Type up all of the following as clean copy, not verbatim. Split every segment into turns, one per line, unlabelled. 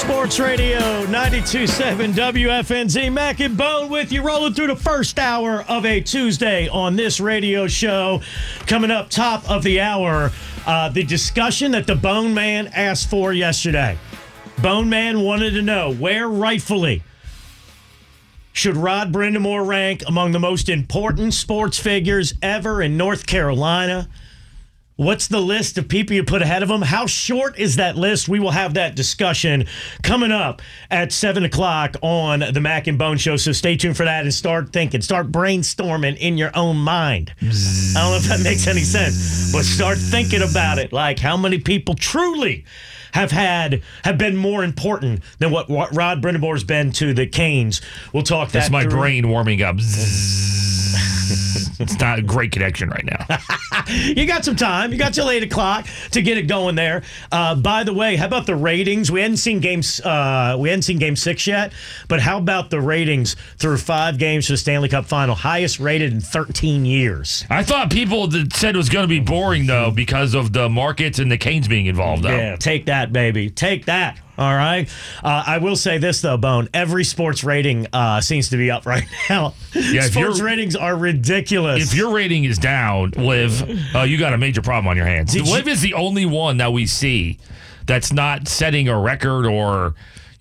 Sports Radio 92.7 WFNZ. Mac and Bone with you, rolling through the first hour of a Tuesday on this radio show. Coming up top of the hour, the discussion that the Bone Man asked for yesterday. Bone Man wanted to know where rightfully should Rod Brind'Amour rank among the most important sports figures ever in North Carolina. What's the list of people you put ahead of him? How short is that list? We will have that discussion coming up at 7 o'clock on the Mac and Bone Show. So stay tuned for that and start thinking. Start brainstorming in your own mind. I don't know if that makes any sense, but start thinking about it. Like how many people truly have been more important than what Rod Brind'Amour's been to the Canes. We'll talk that
That's my
through.
brain warming up. It's not a great connection right now.
You got some time. You got till 8 o'clock to get it going there. By the way, how about the ratings? We hadn't seen Game 6 yet, but how about the ratings through 5 games for the Stanley Cup Final? Highest rated in 13 years.
I thought people that said it was going to be boring, though, because of the markets and the Canes being involved, though.
Yeah, take that, baby. Take that. All right. I will say this, though, Bone. Every sports rating seems to be up right now.
Yeah,
sports ratings are ridiculous.
If your rating is down, Liv, you got a major problem on your hands. Liv is the only one that we see that's not setting a record or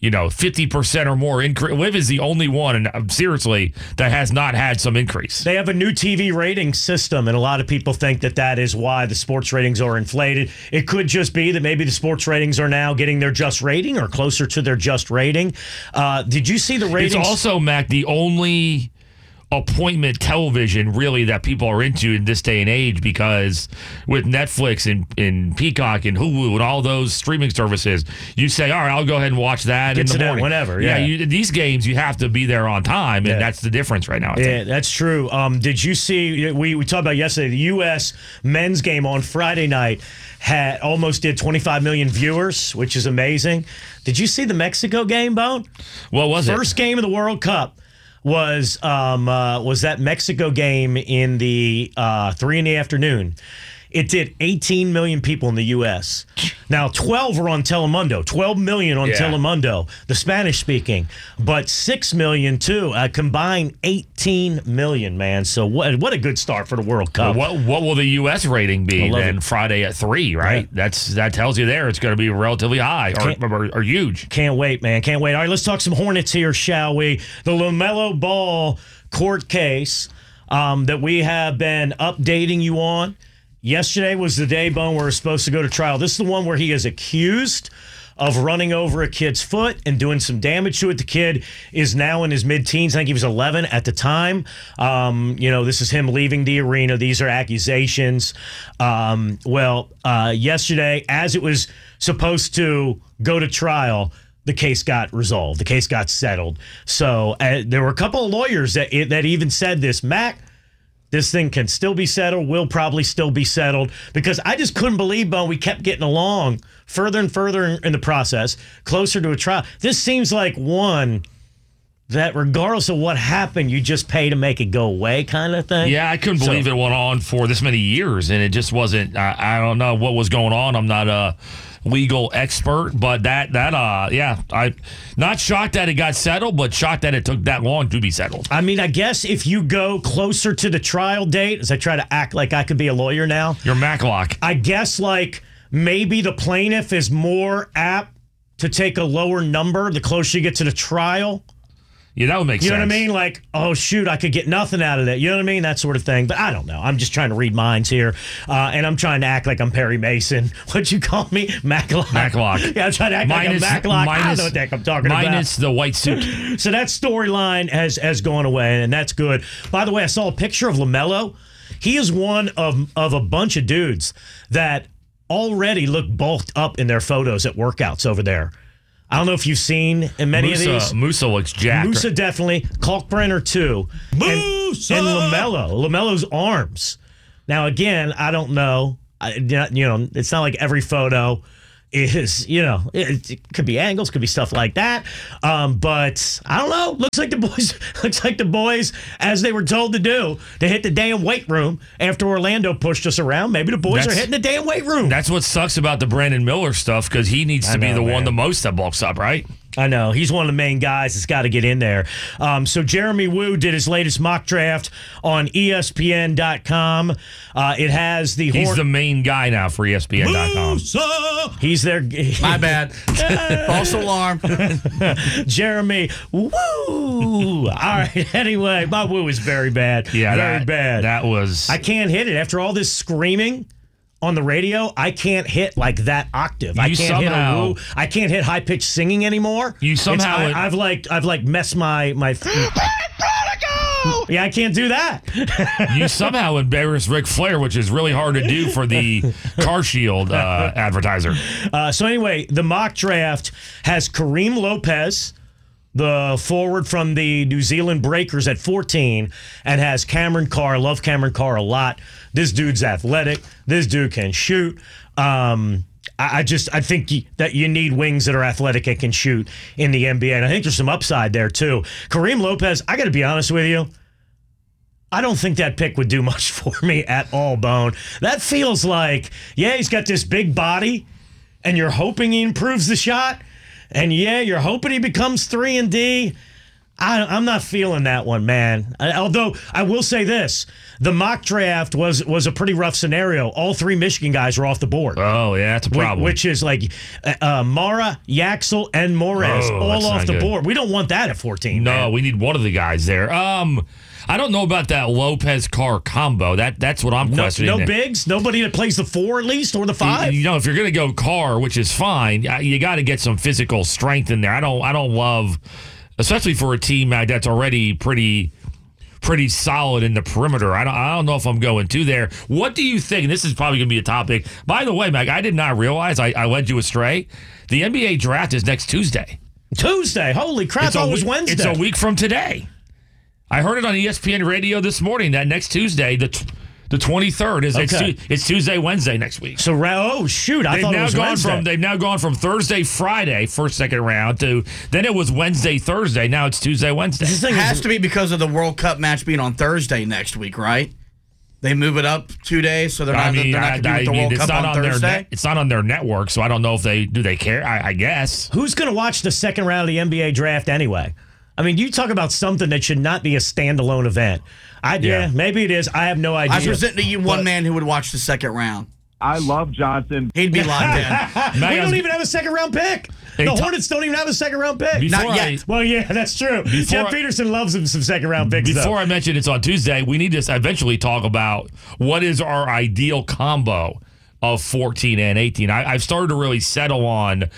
50% or more increase. Liv is the only one, and seriously, that has not had some increase.
They have a new TV rating system, and a lot of people think that is why the sports ratings are inflated. It could just be that maybe the sports ratings are now getting their just rating or closer to their just rating. Did you see the ratings?
It's also, Mac, the only appointment television really that people are into in this day and age, because with Netflix and Peacock and Hulu and all those streaming services, you say, all right, I'll go ahead and watch that in the morning.
Whenever.
These games, you have to be there on time, and that's the difference right now.
Yeah, that's true. Did you see, we talked about yesterday, the U.S. men's game on Friday night almost did 25 million viewers, which is amazing. Did you see the Mexico game, Bone?
What was it?
First game of the World Cup was that Mexico game in the 3 in the afternoon. It did 18 million people in the U.S. Now, 12 were on Telemundo. 12 million on Telemundo, the Spanish-speaking. But 6 million, too. Combined 18 million, man. So what a good start for the World Cup.
Well, what will the U.S. rating be then Friday at 3, right?
Yeah.
That tells you there it's going to be relatively high or huge.
Can't wait, man. Can't wait. All right, let's talk some Hornets here, shall we? The LaMelo Ball court case that we have been updating you on. Yesterday was the day, Bone, where we're supposed to go to trial. This is the one where he is accused of running over a kid's foot and doing some damage to it. The kid is now in his mid-teens. I think he was 11 at the time. This is him leaving the arena. These are accusations. Yesterday, as it was supposed to go to trial, the case got resolved. The case got settled. So there were a couple of lawyers that even said this, Mac, this thing can still be settled, will probably still be settled, because I just couldn't believe, Bone, we kept getting along further and further in the process, closer to a trial. This seems like one that regardless of what happened, you just pay to make it go away kind of thing.
Yeah, I couldn't believe it went on for this many years, and it just wasn't, I don't know what was going on. I'm not a legal expert, but I'm not shocked that it got settled, but shocked that it took that long to be settled.
I mean, I guess if you go closer to the trial date, as I try to act like I could be a lawyer now.
You're Maclock.
I guess maybe the plaintiff is more apt to take a lower number the closer you get to the trial.
Yeah, that would make sense.
You know what I mean? Like, oh, shoot, I could get nothing out of that. You know what I mean? That sort of thing. But I don't know. I'm just trying to read minds here. And I'm trying to act like I'm Perry Mason. What'd you call me? Maclock.
Maclock.
Yeah, I'm trying to act like I'm Maclock. I don't know what the heck I'm talking about.
Minus the white suit.
So that storyline has gone away, and that's good. By the way, I saw a picture of LaMelo. He is one of a bunch of dudes that already look bulked up in their photos at workouts over there. I don't know if you've seen in many of these.
Musa looks jacked.
Musa definitely. Kalkbrenner too.
Musa!
And LaMelo's arms. Now, again, I don't know. It's not like every photo is, it could be angles, could be stuff like that. But I don't know. Looks like the boys, as they were told to do, to hit the damn weight room after Orlando pushed us around. Maybe the boys are hitting the damn weight room.
That's what sucks about the Brandon Miller stuff, because he needs to be the one the most that bulks up, right?
I know. He's one of the main guys that's got to get in there. So Jeremy Woo did his latest mock draft on ESPN.com. It has the...
He's the main guy now for ESPN.com.
He's there.
My bad. False alarm.
Jeremy Woo. All right. Anyway, my woo is very bad.
Yeah,
very bad.
That was...
I can't hit it. After all this screaming on the radio, I can't hit like that octave. I can't hit a woo. I can't hit high pitched singing anymore.
You somehow
I've messed my yeah, I can't do that.
You somehow embarrassed Ric Flair, which is really hard to do for the Car Shield advertiser.
So anyway, the mock draft has Kareem Lopez, the forward from the New Zealand Breakers, at 14, and has Cameron Carr. Love Cameron Carr a lot. This dude's athletic. This dude can shoot. I think that you need wings that are athletic and can shoot in the NBA, and I think there's some upside there too. Kareem Lopez, I got to be honest with you, I don't think that pick would do much for me at all, Bone. That feels like, yeah, he's got this big body, and you're hoping he improves the shot, and yeah, you're hoping he becomes 3-and-D. I'm not feeling that one, man. Although I will say this, the mock draft was a pretty rough scenario. All three Michigan guys were off the board.
Oh, yeah, that's a problem.
Which is like Mara, Yaxel, and Morez all off the board. We don't want that at 14.
No,
man.
We need one of the guys there. I don't know about that Lopez-Carr combo. That's what I'm questioning.
No bigs? Nobody that plays the 4 at least, or the 5?
You know, if you're going to go Carr, which is fine, you got to get some physical strength in there. I don't love... Especially for a team that's already pretty solid in the perimeter. I don't know if I'm going to there. What do you think? And this is probably going to be a topic. By the way, Mike, I did not realize I led you astray. The NBA draft is next Tuesday.
Tuesday? Holy crap! It was Wednesday.
It's a week from today. I heard it on ESPN Radio this morning that next Tuesday, the 23rd is it's Tuesday, Wednesday next week.
So I thought it was Wednesday.
They've now gone from Thursday, Friday, second round to then it was Wednesday, Thursday. Now it's Tuesday, Wednesday.
This thing has to be because of the World Cup match being on Thursday next week, right? They move it up 2 days, so they're not going to do the World Cup on Thursday.
It's not on their network, so I don't know if they care. I guess
who's going to watch the second round of the NBA draft anyway? I mean, you talk about something that should not be a standalone event. Yeah, maybe it is. I have no idea.
I was presenting to you one man who would watch the second round.
I love Johnson.
He'd be locked in.
We don't even have a second round pick. The Hornets don't even have a second round pick.
Not yet.
Well, yeah, that's true. Jeff Peterson loves him some second round picks.
Before I mention it's on Tuesday, we need to eventually talk about what is our ideal combo of 14 and 18. I've started to really settle on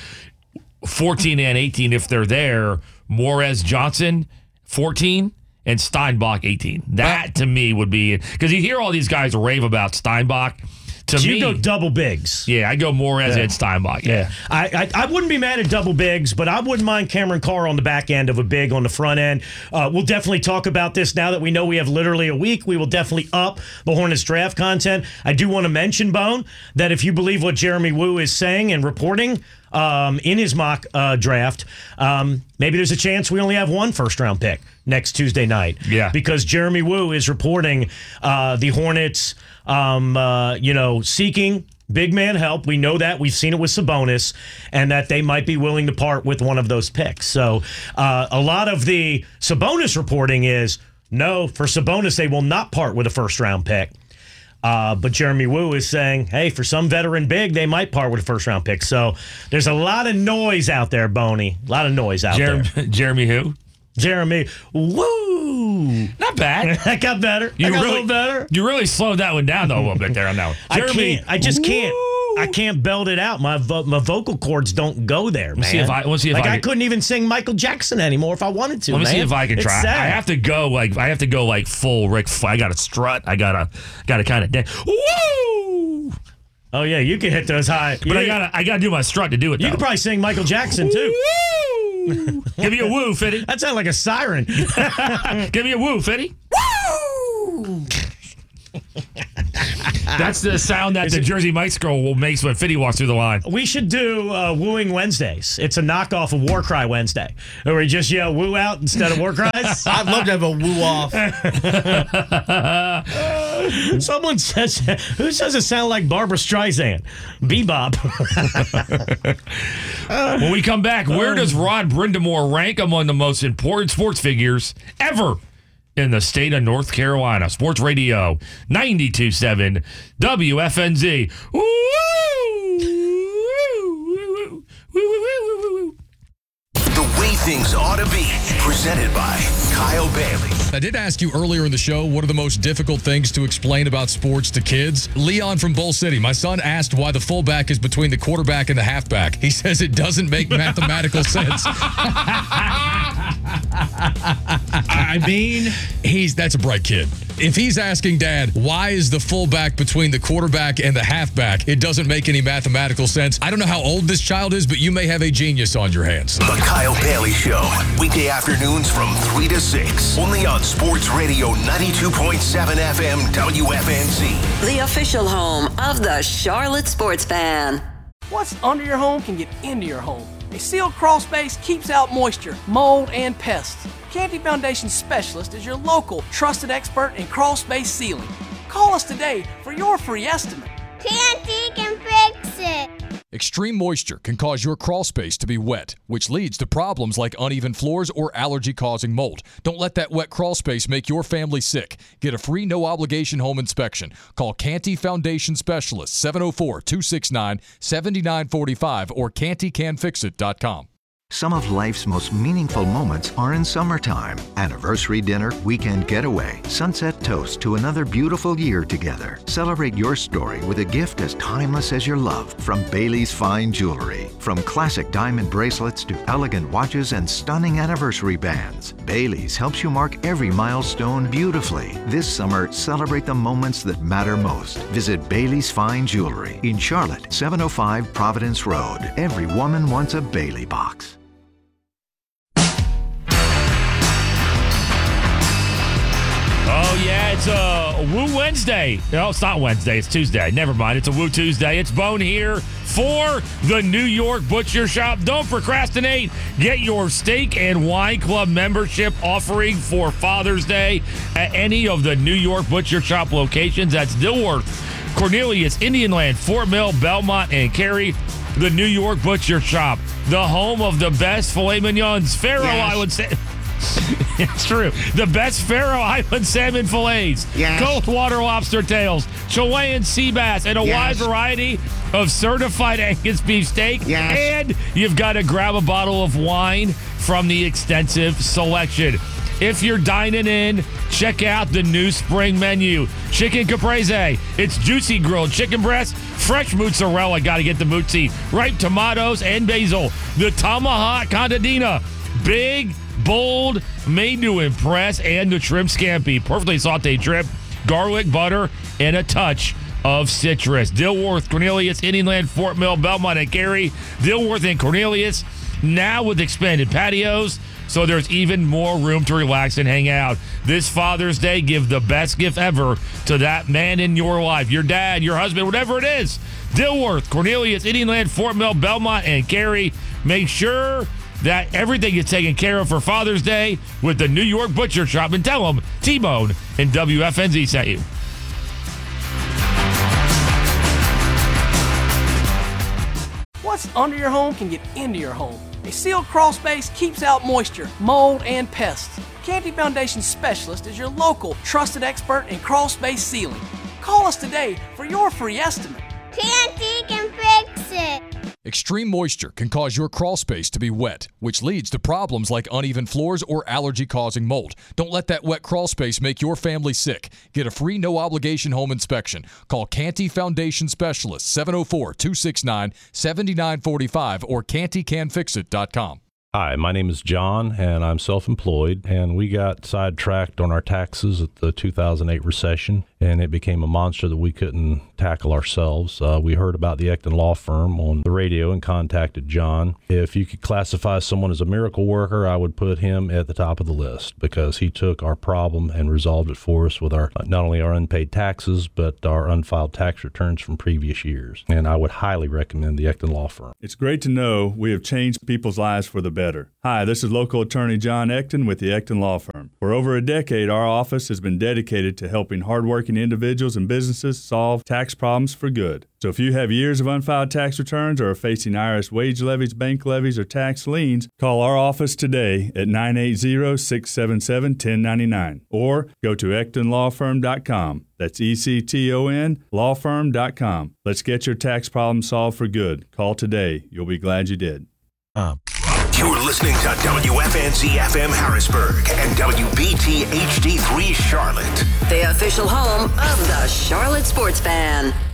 14 and 18 if they're there. Morez Johnson, 14, and Steinbach, 18. That, to me, would be... Because you hear all these guys rave about Steinbach.
You go double bigs.
Yeah, I go Morez and Steinbach.
Yeah. I wouldn't be mad at double bigs, but I wouldn't mind Cameron Carr on the back end of a big on the front end. We'll definitely talk about this now that we know we have literally a week. We will definitely up the Hornets draft content. I do want to mention, Bone, that if you believe what Jeremy Woo is saying and reporting in his mock draft, maybe there's a chance we only have one first-round pick next Tuesday night.
Yeah.
Because Jeremy Woo is reporting the Hornets... seeking big man help. We know that. We've seen it with Sabonis, and that they might be willing to part with one of those picks. So a lot of the Sabonis reporting is, no, for Sabonis, they will not part with a first-round pick. But Jeremy Woo is saying, hey, for some veteran big, they might part with a first-round pick. So there's a lot of noise out there, Boney. A lot of noise out there.
Jeremy who?
Jeremy Woo.
Not bad.
That got better. That got a little better.
You really slowed that one down, though, a little bit there on that one.
Jeremy, I just can't. I can't belt it out. My vocal cords don't go there, man. I couldn't even sing Michael Jackson anymore if I wanted to.
Let me see if I can try. I have to go like full Rick. I got to strut. I gotta kind of dance. Woo!
Oh yeah, you can hit those high.
But I gotta do my strut to do it.
You can probably sing Michael Jackson too.
Woo! Give me a woo, Fitty.
That sounds like a siren.
Give me a woo, Fitty.
Woo!
That's the sound that the Jersey Mike's girl makes when Fitty walks through the line.
We should do Wooing Wednesdays. It's a knockoff of War Cry Wednesday, where we just yell woo out instead of war cries.
I'd love to have a woo off.
Someone says, who says it sound like Barbara Streisand? Bebop.
When we come back, where does Rod Brindamore rank among the most important sports figures ever in the state of North Carolina? Sports Radio 92.7 WFNZ. Woo!
The way things ought to be. Presented by Kyle Bailey.
I did ask you earlier in the show, what are the most difficult things to explain about sports to kids? Leon from Bull City, my son asked why the fullback is between the quarterback and the halfback. He says it doesn't make mathematical sense. I mean, that's a bright kid. If he's asking Dad, why is the fullback between the quarterback and the halfback, it doesn't make any mathematical sense. I don't know how old this child is, but you may have a genius on your hands.
The Kyle Bailey Show, weekday afternoons from 3 to 6, only on Sports Radio 92.7 FM WFNZ.
The official home of the Charlotte Sports Fan.
What's under your home can get into your home. A sealed crawl space keeps out moisture, mold, and pests. Canty Foundation Specialist is your local trusted expert in crawl space sealing. Call us today for your free estimate.
Canty can fix it.
Extreme moisture can cause your crawl space to be wet, which leads to problems like uneven floors or allergy-causing mold. Don't let that wet crawl space make your family sick. Get a free no-obligation home inspection. Call Canty Foundation Specialist 704-269-7945 or cantycanfixit.com.
Some of life's most meaningful moments are in summertime. Anniversary dinner, weekend getaway, sunset toast to another beautiful year together. Celebrate your story with a gift as timeless as your love from Bailey's Fine Jewelry. From classic diamond bracelets to elegant watches and stunning anniversary bands, Bailey's helps you mark every milestone beautifully. This summer, celebrate the moments that matter most. Visit Bailey's Fine Jewelry in Charlotte, 705 Providence Road. Every woman wants a Bailey box.
Oh, yeah, it's a Woo Wednesday. No, it's not Wednesday. It's Tuesday. Never mind. It's a Woo Tuesday. It's Bone here for the New York Butcher Shop. Don't procrastinate. Get your Steak and Wine Club membership offering for Father's Day at any of the New York Butcher Shop locations. That's Dilworth, Cornelius, Indian Land, Fort Mill, Belmont, and Cary. The New York Butcher Shop, the home of the best filet mignons. Faroe Island It's true. The best Faroe Island salmon fillets, cold water lobster tails, Chilean sea bass, and a wide variety of certified Angus beef steak. And you've got to grab a bottle of wine from the extensive selection. If you're dining in, check out the new spring menu. Chicken caprese. It's juicy grilled chicken breast, fresh mozzarella. Got to get the mozzi. Ripe tomatoes and basil. The tomahawk contadina. Big, bold, made to impress, and the shrimp scampi. Perfectly sauteed shrimp, garlic, butter, and a touch of citrus. Dilworth, Cornelius, Indian Land, Fort Mill, Belmont, and Cary. Dilworth and Cornelius now with expanded patios, so there's even more room to relax and hang out. This Father's Day, give the best gift ever to that man in your life, your dad, your husband, whatever it is. Dilworth, Cornelius, Indian Land, Fort Mill, Belmont, and Cary. Make sure that everything is taken care of for Father's Day with the New York Butcher Shop, and tell them T-Bone and WFNZ sent you.
What's under your home can get into your home. A sealed crawl space keeps out moisture, mold, and pests. Canty Foundation Specialist is your local trusted expert in crawl space sealing. Call us today for your free estimate.
Canty can fix it.
Extreme moisture can cause your crawl space to be wet, which leads to problems like uneven floors or allergy-causing mold. Don't let that wet crawl space make your family sick. Get a free no-obligation home inspection. Call Canty Foundation Specialist 704-269-7945 or cantycanfixit.com.
Hi, my name is John, and I'm self-employed, and we got sidetracked on our taxes at the 2008 recession, and it became a monster that we couldn't tackle ourselves. We heard about the Ecton Law Firm on the radio and contacted John. If you could classify someone as a miracle worker, I would put him at the top of the list because he took our problem and resolved it for us with our not only our unpaid taxes, but our unfiled tax returns from previous years. And I would highly recommend the Ecton Law Firm.
It's great to know we have changed people's lives for the better. Hi, this is local attorney John Ecton with the Ecton Law Firm. For over a decade, our office has been dedicated to helping hardworking individuals and businesses solve tax problems for good. So if you have years of unfiled tax returns or are facing IRS wage levies, bank levies, or tax liens, call our office today at 980-677-1099 or go to EctonLawFirm.com. That's ECTON lawfirm.com. Let's get your tax problem solved for good. Call today. You'll be glad you did.
You're listening to WFNZ FM Harrisburg and WBT HD3 Charlotte.
The official home of the Charlotte Sports Fan.